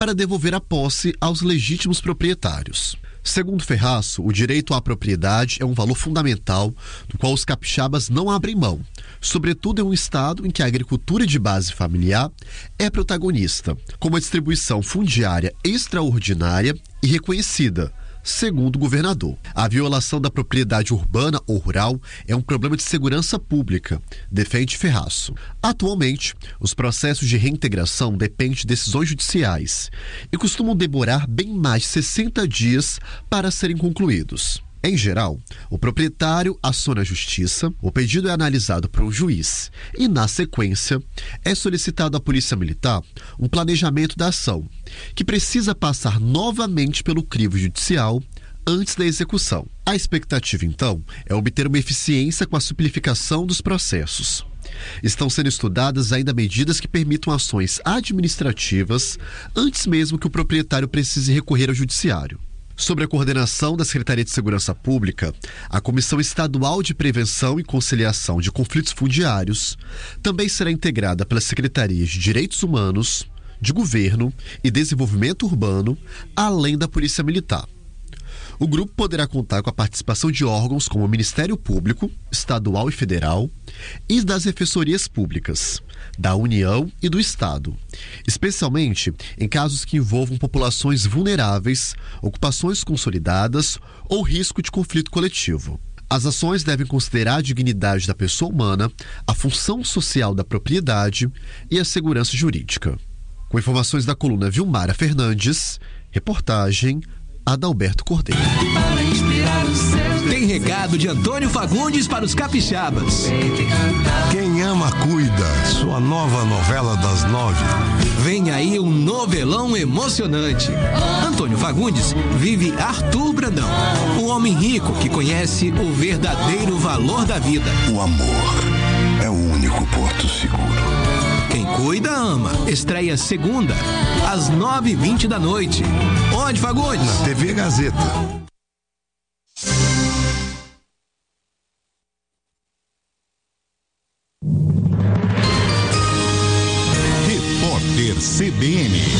para devolver a posse aos legítimos proprietários. Segundo Ferraço, o direito à propriedade é um valor fundamental do qual os capixabas não abrem mão, sobretudo em um estado em que a agricultura de base familiar é protagonista, com uma distribuição fundiária extraordinária e reconhecida, segundo o governador. A violação da propriedade urbana ou rural é um problema de segurança pública, defende Ferraço. Atualmente, os processos de reintegração dependem de decisões judiciais e costumam demorar bem mais de 60 dias para serem concluídos. Em geral, o proprietário aciona a justiça, o pedido é analisado por um juiz e, na sequência, é solicitado à Polícia Militar um planejamento da ação, que precisa passar novamente pelo crivo judicial antes da execução. A expectativa, então, é obter uma eficiência com a simplificação dos processos. Estão sendo estudadas ainda medidas que permitam ações administrativas antes mesmo que o proprietário precise recorrer ao judiciário. Sobre a coordenação da Secretaria de Segurança Pública, a Comissão Estadual de Prevenção e Conciliação de Conflitos Fundiários também será integrada pelas Secretarias de Direitos Humanos, de Governo e Desenvolvimento Urbano, além da Polícia Militar. O grupo poderá contar com a participação de órgãos como o Ministério Público, Estadual e Federal, e das Defensorias Públicas, da União e do Estado, especialmente em casos que envolvam populações vulneráveis, ocupações consolidadas ou risco de conflito coletivo. As ações devem considerar a dignidade da pessoa humana, a função social da propriedade e a segurança jurídica. Com informações da coluna Vilmara Fernandes, reportagem Adalberto Cordeiro. Tem recado de Antônio Fagundes para os capixabas. Quem ama cuida, sua nova novela das 9. Vem aí um novelão emocionante. Antônio Fagundes vive Arthur Brandão, um homem rico que conhece o verdadeiro valor da vida. O amor é o único porto seguro. Quem cuida, ama. Estreia segunda, às 9h20 da noite. Onde, Fagundes? Na TV Gazeta. Repórter CBN.